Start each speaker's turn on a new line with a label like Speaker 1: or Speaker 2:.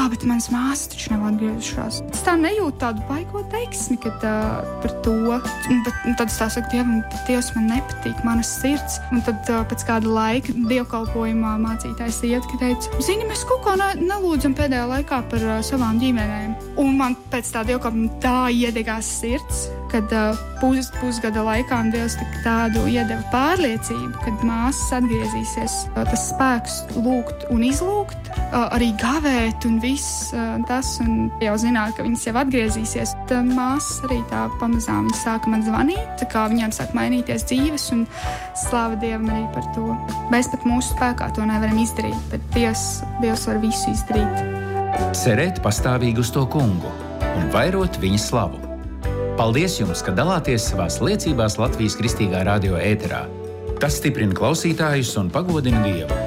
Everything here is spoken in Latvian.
Speaker 1: bet manas māsas taču nav atgriezušās. Es tā nejūtu tādu baigo teiksmi, kad par to. Un tad es tā saku Dievam, bet Dievs man nepatīk, manas sirds. Un tad pēc kāda laika dievkalpojumā mācītājs iet, ka teica, zini, mēs kaut kā nelūdzam pēdējā laikā par savām ģimenēm. Un man pēc tā dievkalpojuma tā iedegās sirds, kad pusgada laikā Dievs tādu iedeva pārliecību, kad māsas atgriezīsies. Tas spēks lūgt un izlūgt, arī gavēt un viss tas, un jau zināt, ka viņas jau atgriezīsies. Tad māsas arī tā pamazām sāka man zvanīt, tā kā viņām sāk mainīties dzīves, un slāva Dievam arī par to. Mēs pat mūsu spēkā to nevaram izdarīt, bet Dievs var visu izdarīt.
Speaker 2: Cerēt pastāvīgi uz to kungu un vairot viņa slavu. Paldies jums, ka dalāties savās liecībās Latvijas Kristīgā radio ēterā. Tas stiprina klausītājus un pagodina Dievu.